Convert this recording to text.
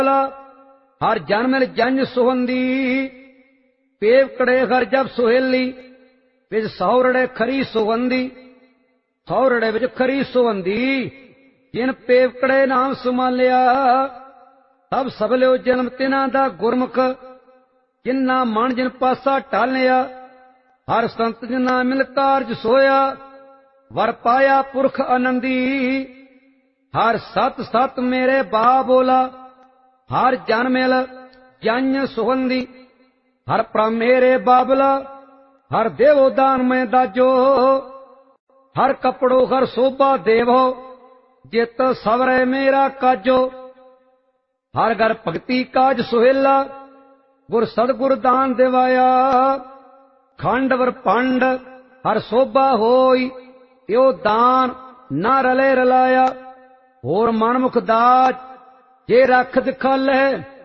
हर जन्म जंज सुहंदी पेवकड़े हर जब सुहेली विच सौरड़े खरी सुगंधी सौरड़े विच खरी सुगंधी जिन पेवकड़े नाम सुमालिया तब सबलियो जन्म तिना दा गुरमुख जिन्ना मन जिन पासा टालिया हर संत जिन्ना मिल कारज सोया वर पाया पुरख आनंदी हर सत सत मेरे बा बोला हर जन मिल जन सुगंधी हर प्रम मेरे बाबला हर देवो दान में दाजो हर कपड़ो हर शोभा देवो जित सवरे मेरा काजो हर घर भगति काज सुहेला गुर सदगुर दान देवाया खंड वर पंड हर शोभा होई त्यो दान ना रले रलाया होर मनमुख दाज जे रख दिखाले